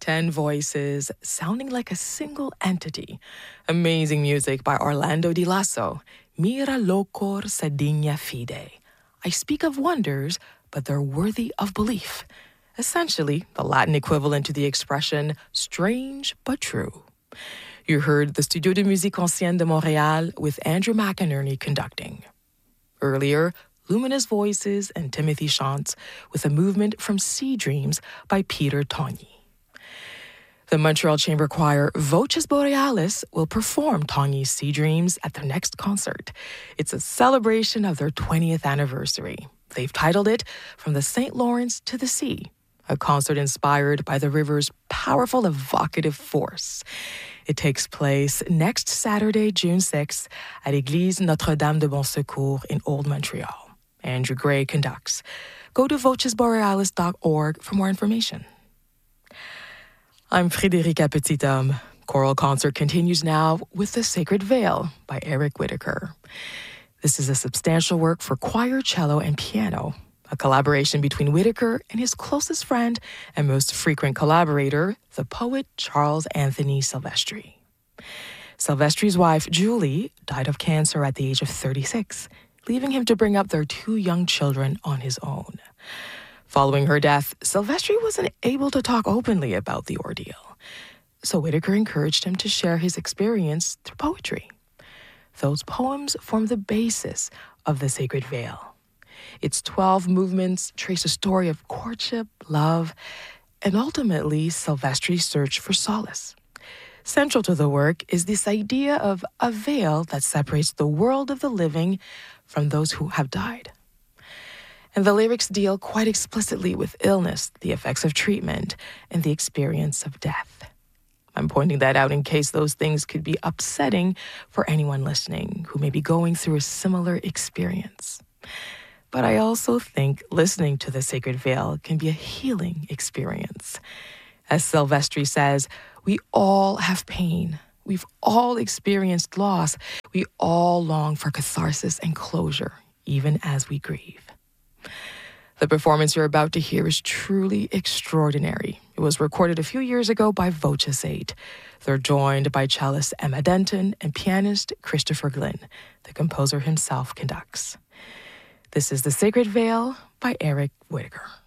10 voices sounding like a single entity. Amazing music by Orlando Di Lasso. Mira locor sa digna fide. I speak of wonders, but they're worthy of belief. Essentially, the Latin equivalent to the expression, strange but true. You heard the Studio de Musique Ancienne de Montréal with Andrew McInerney conducting. Earlier, luminous voices and Timothy Chants with a movement from Sea Dreams by Peter Togni. The Montreal Chamber Choir Voces Borealis will perform Togni's Sea Dreams at their next concert. It's a celebration of their 20th anniversary. They've titled it From the St. Lawrence to the Sea, a concert inspired by the river's powerful evocative force. It takes place next Saturday, June 6th, at Église Notre-Dame de Bon Secours in Old Montreal. Andrew Gray conducts. Go to vocesborealis.org for more information. I'm Frédérica Petithomme. Choral concert continues now with The Sacred Veil by Eric Whitacre. This is a substantial work for choir, cello, and piano, a collaboration between Whitacre and his closest friend and most frequent collaborator, the poet Charles Anthony Silvestri. Silvestri's wife, Julie, died of cancer at the age of 36, leaving him to bring up their 2 young children on his own. Following her death, Silvestri wasn't able to talk openly about the ordeal, so Whitacre encouraged him to share his experience through poetry. Those poems form the basis of The Sacred Veil. Its 12 movements trace a story of courtship, love, and ultimately Silvestri's search for solace. Central to the work is this idea of a veil that separates the world of the living from those who have died. And the lyrics deal quite explicitly with illness, the effects of treatment, and the experience of death. I'm pointing that out in case those things could be upsetting for anyone listening who may be going through a similar experience. But I also think listening to The Sacred Veil can be a healing experience. As Silvestri says, we all have pain. We've all experienced loss. We all long for catharsis and closure, even as we grieve. The performance you're about to hear is truly extraordinary. It was recorded a few years ago by Voces 8. They're joined by cellist Emma Denton and pianist Christopher Glynn. The composer himself conducts. This is The Sacred Veil by Eric Whitacre.